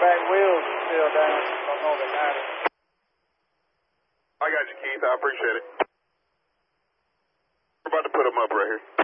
back wheels are still down. I don't know if they matter. I got you, Keith. I appreciate it. We're about to put them up right here.